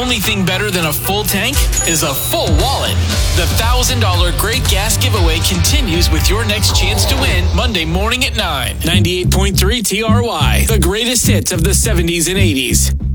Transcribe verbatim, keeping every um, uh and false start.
only thing better than a full tank is a full wallet. The one thousand dollars Great Gas Giveaway continues with your next chance to win Monday morning at nine. ninety-eight point three T R Y, the greatest hits of the seventies and eighties.